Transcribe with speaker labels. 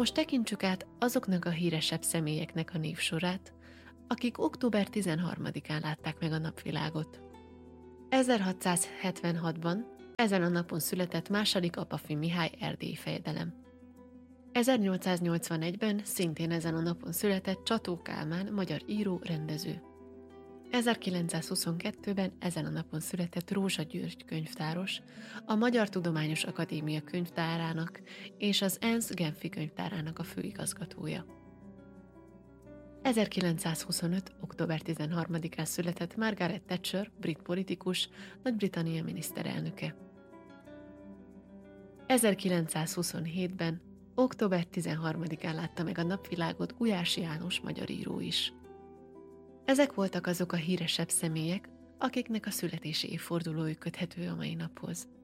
Speaker 1: Most tekintsük át azoknak a híresebb személyeknek a névsorát, akik október 13-án látták meg a napvilágot. 1676-ban ezen a napon született második Apafi Mihály erdélyi fejedelem. 1881-ben szintén ezen a napon született Csató Kálmán, magyar író, rendező. 1922-ben ezen a napon született Rózsa György könyvtáros, a Magyar Tudományos Akadémia könyvtárának és az ENSZ Genfi könyvtárának a főigazgatója. 1925. október 13-án született Margaret Thatcher, brit politikus, Nagy-Britannia miniszterelnöke. 1927-ben október 13-án látta meg a napvilágot Gulyás János, magyar író is. Ezek voltak azok a híresebb személyek, akiknek a születési évfordulójuk köthető a mai naphoz.